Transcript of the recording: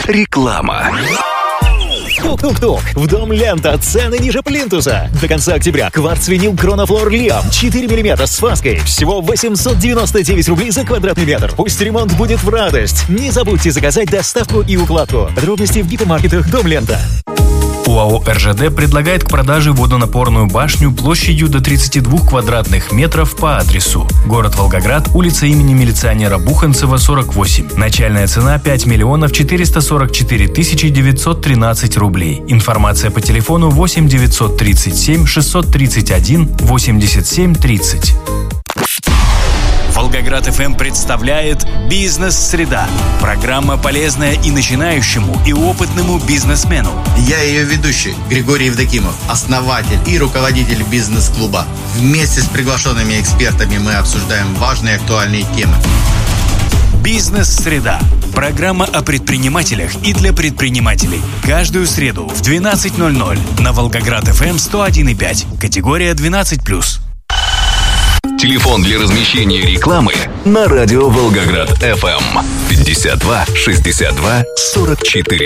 Реклама. Тук-тук-тук. В дом Лента. Цены ниже плинтуса. До конца октября. Кварц-винил Кронофлор Лиам. 4 мм с фаской. Всего 899 рублей за квадратный метр. Пусть ремонт будет в радость. Не забудьте заказать доставку и укладку. Подробности в гипермаркетах Дом Лента. УАО РЖД предлагает к продаже водонапорную башню площадью до 32 квадратных метров по адресу: город Волгоград, улица имени милиционера Буханцева, 48. Начальная цена 5 миллионов 444 тысячи 913 рублей. Информация по телефону 8 937 631 87 30. Волгоград ФМ представляет «Бизнес-среда». Программа, полезная и начинающему, и опытному бизнесмену. Я ее ведущий, Григорий Евдокимов, основатель и руководитель бизнес-клуба. Вместе с приглашенными экспертами мы обсуждаем важные и актуальные темы. «Бизнес-среда». Программа о предпринимателях и для предпринимателей. Каждую среду в 12:00 на Волгоград ФМ 101,5. Категория 12+. Телефон для размещения рекламы на радио Волгоград FM 52 62 44.